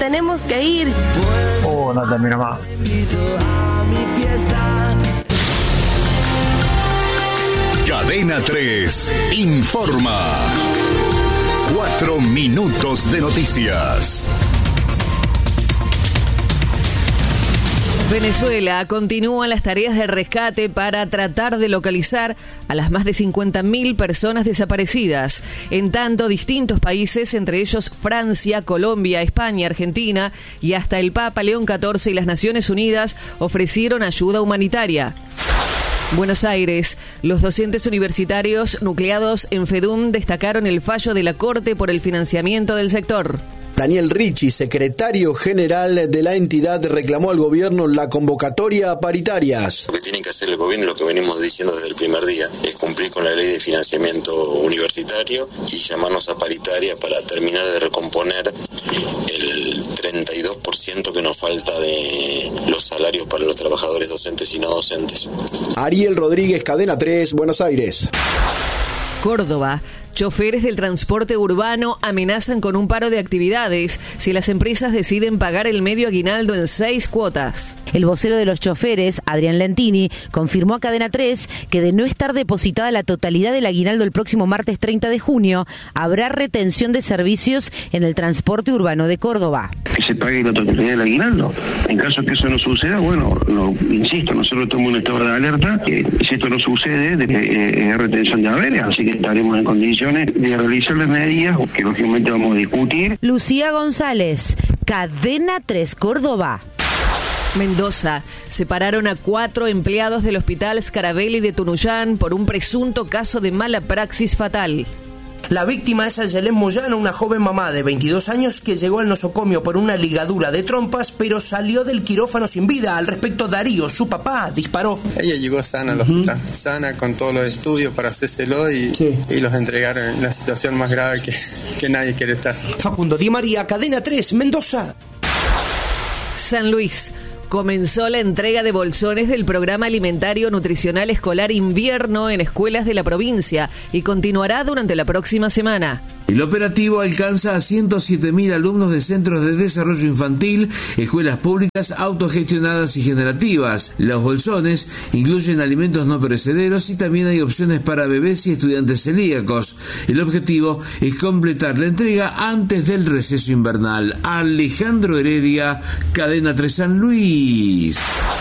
tenemos que ir. Oh, no termino más. Cadena 3 informa. 4 minutos de noticias. Venezuela continúa las tareas de rescate para tratar de localizar a las más de 50.000 personas desaparecidas. En tanto, distintos países, entre ellos Francia, Colombia, España, Argentina y hasta el Papa León XIV y las Naciones Unidas ofrecieron ayuda humanitaria. Buenos Aires. Los docentes universitarios nucleados en FEDUM destacaron el fallo de la Corte por el financiamiento del sector. Daniel Ricci, secretario general de la entidad, reclamó al gobierno la convocatoria a paritarias. Lo que tiene que hacer el gobierno, lo que venimos diciendo desde el primer día, es cumplir con la ley de financiamiento universitario y llamarnos a paritaria para terminar de recomponer el 32% que nos falta de los salarios para los trabajadores docentes y no docentes. Ariel Rodríguez, Cadena 3, Buenos Aires. Córdoba. Choferes del transporte urbano amenazan con un paro de actividades si las empresas deciden pagar el medio aguinaldo en 6 cuotas. El vocero de los choferes, Adrián Lentini, confirmó a Cadena 3 que de no estar depositada la totalidad del aguinaldo el próximo martes 30 de junio, habrá retención de servicios en el transporte urbano de Córdoba. Que se pague la totalidad del aguinaldo. En caso que eso no suceda, insisto, nosotros estamos en un estado de alerta. Si esto no sucede, es retención de haberes, así que estaremos en condiciones de realizar las medidas que lógicamente vamos a discutir. Lucía González, Cadena 3 Córdoba. Mendoza. Separaron a 4 empleados del Hospital Scarabelli de Tunuyán por un presunto caso de mala praxis fatal. La víctima es Ayelén Moyano, una joven mamá de 22 años que llegó al nosocomio por una ligadura de trompas, pero salió del quirófano sin vida. Al respecto, Darío, su papá, disparó. Ella llegó sana al hospital, sana con todos los estudios para hacérselo y los entregaron en la situación más grave que nadie quiere estar. Facundo Di María, Cadena 3, Mendoza. San Luis. Comenzó la entrega de bolsones del programa alimentario nutricional escolar invierno en escuelas de la provincia y continuará durante la próxima semana. El operativo alcanza a 107.000 alumnos de centros de desarrollo infantil, escuelas públicas autogestionadas y generativas. Los bolsones incluyen alimentos no perecederos y también hay opciones para bebés y estudiantes celíacos. El objetivo es completar la entrega antes del receso invernal. Alejandro Heredia, Cadena 3 San Luis.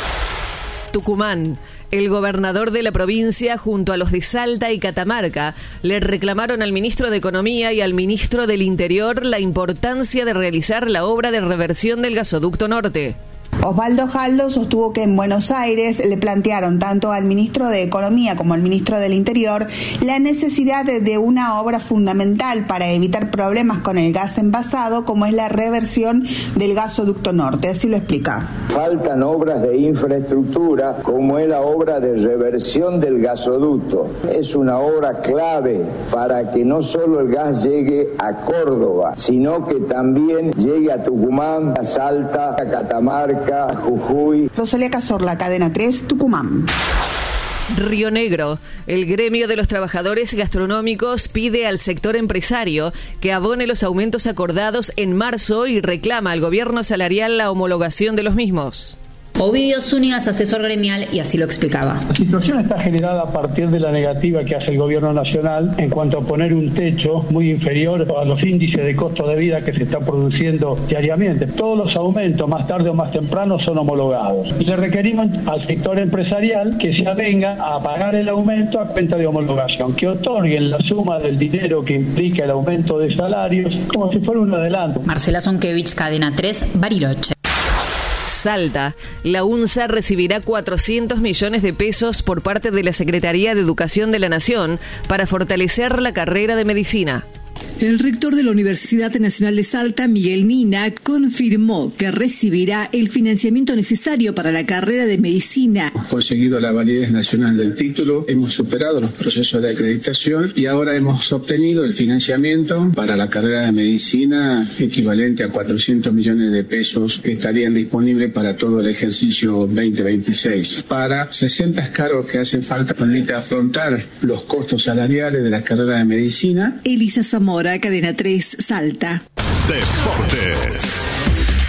Tucumán. El gobernador de la provincia, junto a los de Salta y Catamarca, le reclamaron al ministro de Economía y al ministro del Interior la importancia de realizar la obra de reversión del gasoducto norte. Osvaldo Jaldo sostuvo que en Buenos Aires le plantearon tanto al ministro de Economía como al ministro del Interior la necesidad de una obra fundamental para evitar problemas con el gas envasado, como es la reversión del gasoducto norte. Así lo explica. Faltan obras de infraestructura como es la obra de reversión del gasoducto. Es una obra clave para que no solo el gas llegue a Córdoba, sino que también llegue a Tucumán, a Salta, a Catamarca, Jujuy. Rosalía Cazorla, Cadena 3, Tucumán. Río Negro. El gremio de los trabajadores gastronómicos pide al sector empresario que abone los aumentos acordados en marzo y reclama al gobierno salarial la homologación de los mismos. Ovidio Zúñiga, asesor gremial, y así lo explicaba. La situación está generada a partir de la negativa que hace el gobierno nacional en cuanto a poner un techo muy inferior a los índices de costo de vida que se están produciendo diariamente. Todos los aumentos, más tarde o más temprano, son homologados. Y le requerimos al sector empresarial que se avenga a pagar el aumento a cuenta de homologación, que otorguen la suma del dinero que implica el aumento de salarios como si fuera un adelanto. Marcela Zonkevich, Cadena 3, Bariloche. Salta. La UNSA recibirá 400 millones de pesos por parte de la Secretaría de Educación de la Nación para fortalecer la carrera de medicina. El rector de la Universidad Nacional de Salta, Miguel Mina, confirmó que recibirá el financiamiento necesario para la carrera de medicina. Hemos conseguido la validez nacional del título, hemos superado los procesos de acreditación y ahora hemos obtenido el financiamiento para la carrera de medicina equivalente a 400 millones de pesos que estarían disponibles para todo el ejercicio 2026. Para 60 cargos que hacen falta, permite afrontar los costos salariales de la carrera de medicina. Elisa Zamora, Cadena 3, Salta. Deportes.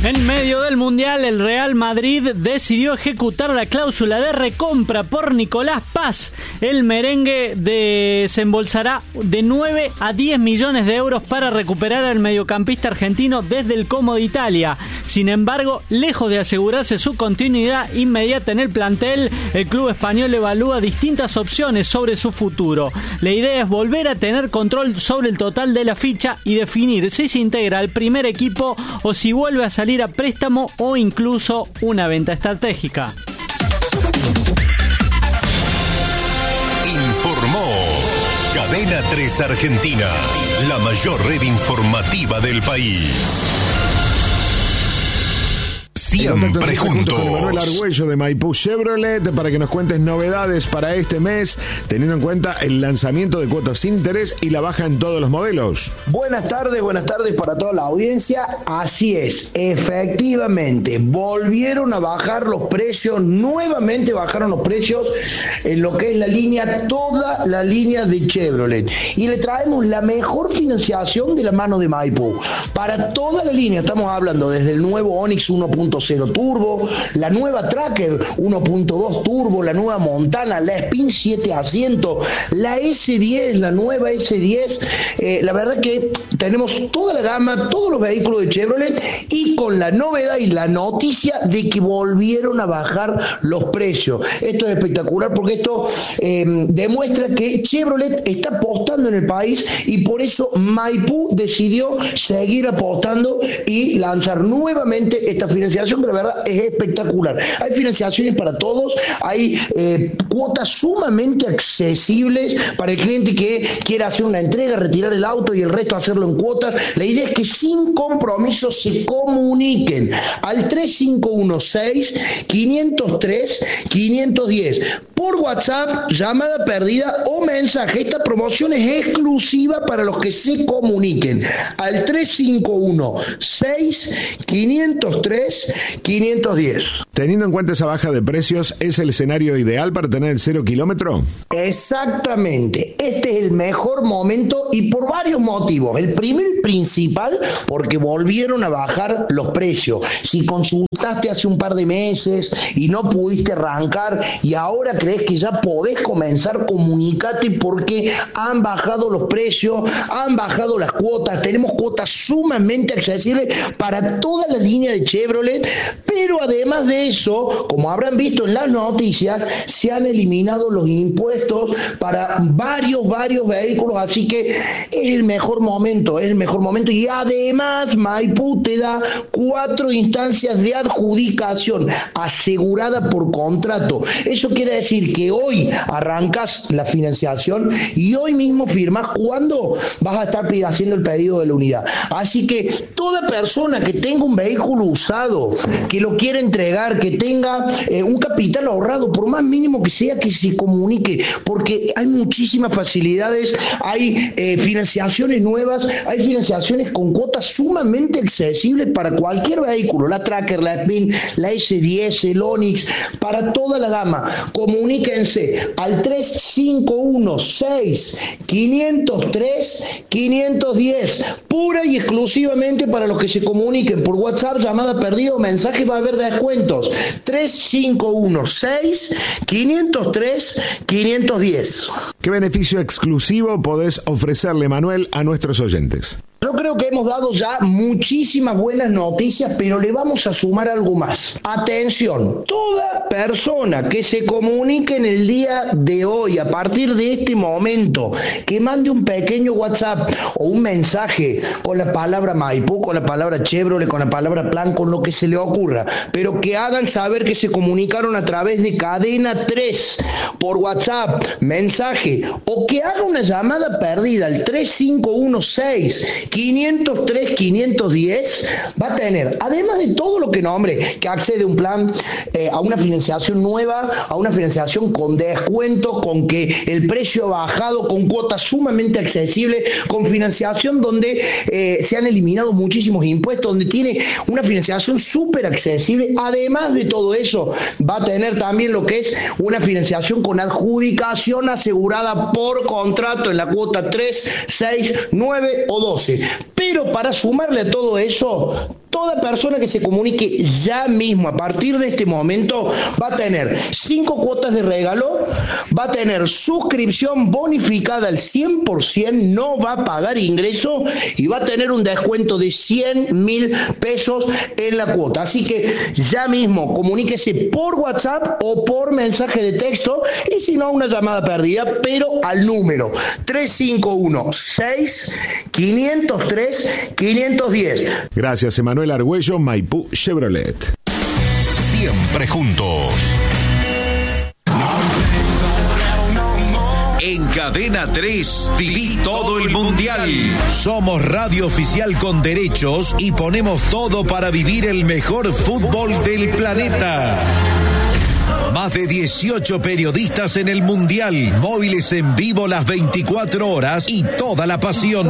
En medio del Mundial, el Real Madrid decidió ejecutar la cláusula de recompra por Nicolás Paz. El merengue desembolsará de 9 a 10 millones de euros para recuperar al mediocampista argentino desde el Como de Italia. Sin embargo, lejos de asegurarse su continuidad inmediata en el plantel, el club español evalúa distintas opciones sobre su futuro. La idea es volver a tener control sobre el total de la ficha y definir si se integra al primer equipo o si vuelve a salir a préstamo o incluso una venta estratégica. Informó Cadena 3 Argentina, la mayor red informativa del país. Siempre juntos. Con Manuel Argüello de Maipú Chevrolet para que nos cuentes novedades para este mes, teniendo en cuenta el lanzamiento de cuotas sin interés y la baja en todos los modelos. Buenas tardes para toda la audiencia. Así es, efectivamente, volvieron a bajar los precios, nuevamente bajaron los precios en lo que es la línea, toda la línea de Chevrolet. Y le traemos la mejor financiación de la mano de Maipú. Para toda la línea, estamos hablando desde el nuevo Onix 1.0 Turbo, la nueva Tracker 1.2 Turbo, la nueva Montana, la Spin 7 asientos, la S10, la nueva S10. La verdad que tenemos toda la gama, todos los vehículos de Chevrolet, y con la novedad y la noticia de que volvieron a bajar los precios. Esto es espectacular porque esto demuestra que Chevrolet está apostando en el país, y por eso Maipú decidió seguir apostando y lanzar nuevamente esta financiación que la verdad es espectacular. Hay financiaciones para todos, hay cuotas sumamente accesibles para el cliente que quiera hacer una entrega, retirar el auto y el resto hacerlo en cuotas. La idea es que sin compromiso se comuniquen al 3516-503-510 por WhatsApp, llamada perdida o mensaje. Esta promoción es exclusiva para los que se comuniquen al 3516-503-510. Teniendo en cuenta esa baja de precios, ¿es el escenario ideal para tener el 0 kilómetro? Exactamente, este es el mejor momento y por varios motivos. El primero y principal, porque volvieron a bajar los precios. Si consultaste hace un par de meses y no pudiste arrancar y ahora crees que ya podés comenzar, comunicate porque han bajado los precios, han bajado las cuotas. Tenemos cuotas sumamente accesibles para toda la línea de Chevrolet, pero además de eso, como habrán visto en las noticias, se han eliminado los impuestos para varios vehículos, así que es el mejor momento, y además Maipú te da 4 instancias de adjudicación asegurada por contrato. Eso quiere decir que hoy arrancas la financiación y hoy mismo firmas cuando vas a estar haciendo el pedido de la unidad. Así que toda persona que tenga un vehículo usado, que lo quiera entregar, que tenga un capital ahorrado, por más mínimo que sea, que se comunique, porque hay muchísimas facilidades, hay financiaciones nuevas, hay financiaciones con cuotas sumamente accesibles para cualquier vehículo, la Tracker, la Spin, la S10, el Onix, para toda la gama. Comuníquense al 3516-503-510, pura y exclusivamente para los que se comuniquen por WhatsApp, llamada perdida o mensaje, va a haber descuentos. 3516-503-510. ¿Qué beneficio exclusivo podés ofrecerle, Manuel, a nuestros oyentes? Yo creo que hemos dado ya muchísimas buenas noticias, pero le vamos a sumar algo más. Atención, toda persona que se comunique en el día de hoy, a partir de este momento, que mande un pequeño WhatsApp o un mensaje con la palabra Maipú, con la palabra Chevrolet, con la palabra Plan, con lo que se le ocurra, pero que hagan saber que se comunicaron a través de Cadena 3 por WhatsApp, mensaje, o que haga una llamada perdida al 3516-503-510, va a tener, además de todo lo que nombre, que accede a un plan, a una financiación nueva, a una financiación con descuento, con que el precio ha bajado, con cuotas sumamente accesibles, con financiación donde se han eliminado muchísimos impuestos, donde tiene una financiación súper accesible. Además de todo eso, va a tener también lo que es una financiación con adjudicación asegurada por contrato en la cuota 3, 6, 9 o 12. Pero para sumarle a todo eso, Toda persona que se comunique ya mismo, a partir de este momento, va a tener 5 cuotas de regalo, va a tener suscripción bonificada al 100%, no va a pagar ingreso y va a tener un descuento de 100.000 pesos en la cuota. Así que ya mismo comuníquese por WhatsApp o por mensaje de texto y si no, una llamada perdida, pero al número 351-6-503-510. Gracias, Emanuel Argüello, Maipú Chevrolet. Siempre juntos. En Cadena 3, viví todo el mundial. Somos radio oficial con derechos y ponemos todo para vivir el mejor fútbol del planeta. Más de 18 periodistas en el mundial, móviles en vivo las 24 horas y toda la pasión.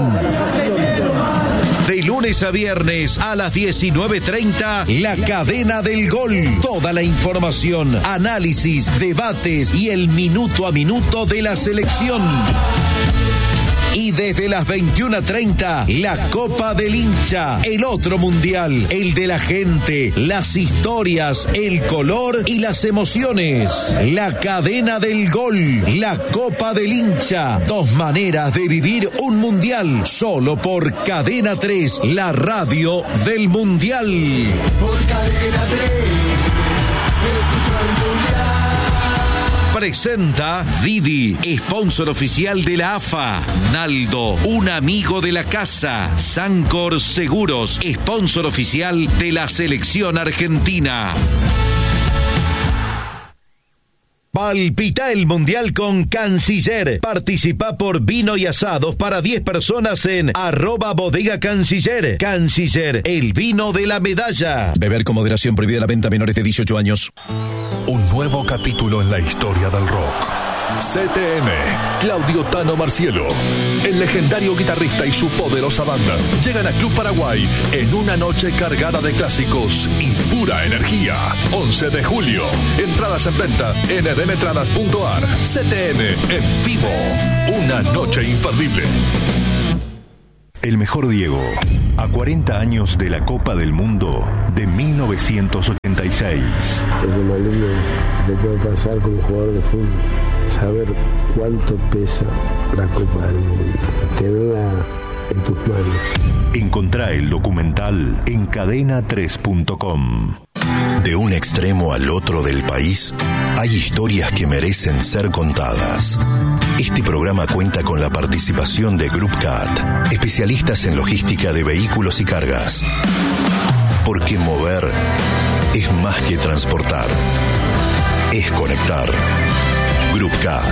De lunes a viernes a las 19:30, La Cadena del Gol. Toda la información, análisis, debates y el minuto a minuto de la selección. Y desde las 21:30, la Copa del Hincha, el otro mundial, el de la gente, las historias, el color y las emociones. La Cadena del Gol, la Copa del Hincha, 2 maneras de vivir un mundial, solo por Cadena 3, la radio del mundial. Por Cadena 3, escucho el mundial. Presenta Didi, sponsor oficial de la AFA. Naldo, un amigo de la casa. Sancor Seguros, sponsor oficial de la selección argentina. Palpita el mundial con Canciller. Participa por vino y asados para 10 personas en @bodega Canciller. Canciller, el vino de la medalla. Beber con moderación, prohibida la venta a menores de 18 años. Un nuevo capítulo en la historia del rock. CTM, Claudio Tano Marcielo, el legendario guitarrista y su poderosa banda, llegan a Club Paraguay en una noche cargada de clásicos y pura energía. 11 de julio, entradas en venta en edenetradas.ar. CTM en vivo, una noche imperdible. El mejor Diego, a 40 años de la Copa del Mundo de 1986. Es lo más lindo que te puede pasar como jugador de fútbol, saber cuánto pesa la Copa del Mundo, tenerla en tus manos. Encontrá el documental en cadena3.com. De un extremo al otro del país, hay historias que merecen ser contadas. Este programa cuenta con la participación de Group CAT, especialistas en logística de vehículos y cargas. Porque mover es más que transportar, es conectar. Group CAT.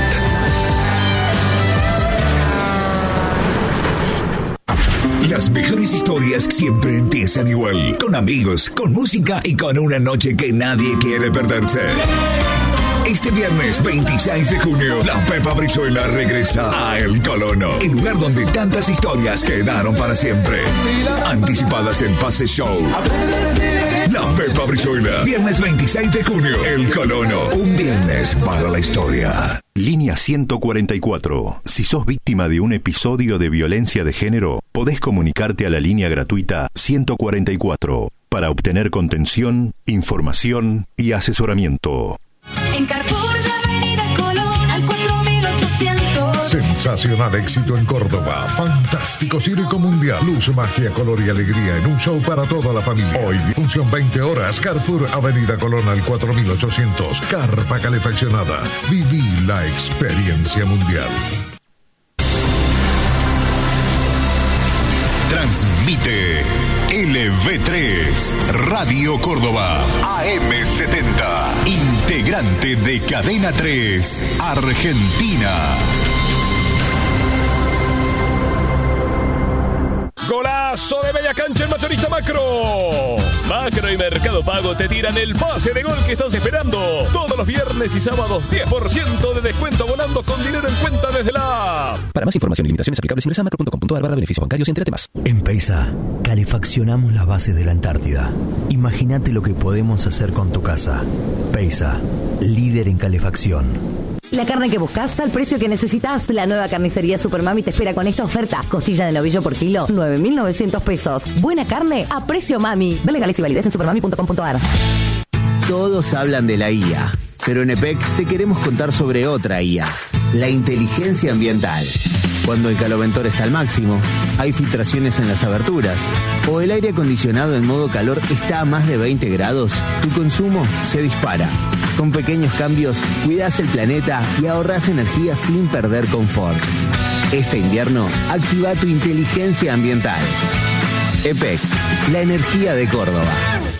Las mejores historias siempre empiezan igual, con amigos, con música y con una noche que nadie quiere perderse. Este viernes 26 de junio, la Pepa Brizuela regresa a El Colono, el lugar donde tantas historias quedaron para siempre. Anticipadas en Pase Show. La Pepa Brizuela, viernes 26 de junio, El Colono, un viernes para la historia. Línea 144. Si sos víctima de un episodio de violencia de género, podés comunicarte a la línea gratuita 144 para obtener contención, información y asesoramiento. En Carrefour, la Avenida Colón, al 4800. Sensacional éxito en Córdoba. Fantástico circo mundial. Luz, magia, color y alegría en un show para toda la familia. Hoy, función 20 horas. Carrefour, Avenida Colón al 4800. Carpa calefaccionada. Viví la experiencia mundial. Transmite LV3 Radio Córdoba AM70, integrante de Cadena 3 Argentina. Golazo de media cancha en Mayorista Macro. Macro y Mercado Pago te tiran el pase de gol que estás esperando. Todos los viernes y sábados 10% de descuento abonando con dinero en cuenta desde la app. Para más información y limitaciones aplicables ingresa a macro.com.ar/beneficios bancarios y entérate más. En Peisa, calefaccionamos las bases de la Antártida. Imagínate lo que podemos hacer con tu casa. Peisa, líder en calefacción. La carne que buscas, al precio que necesitas. La nueva carnicería Supermami te espera con esta oferta. Costilla de novillo por kilo, 9.900 pesos. Buena carne a precio mami. Ve legales y validez en supermami.com.ar. Todos hablan de la IA, pero en EPEC te queremos contar sobre otra IA, la inteligencia ambiental. Cuando el caloventor está al máximo, hay filtraciones en las aberturas, o el aire acondicionado en modo calor está a más de 20 grados, tu consumo se dispara. Con pequeños cambios, cuidas el planeta y ahorras energía sin perder confort. Este invierno, activa tu inteligencia ambiental. EPEC, la energía de Córdoba.